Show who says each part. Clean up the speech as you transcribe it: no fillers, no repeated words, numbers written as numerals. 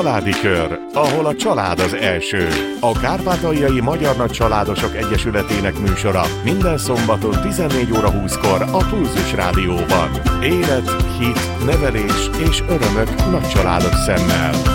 Speaker 1: Családi Kör, ahol a család az első. A Kárpátaljai Magyar Nagy Családosok Egyesületének műsora minden szombaton 14 óra 20-kor a Pulzus Rádióban. Élet, hit, nevelés és örömök nagy családos szemmel.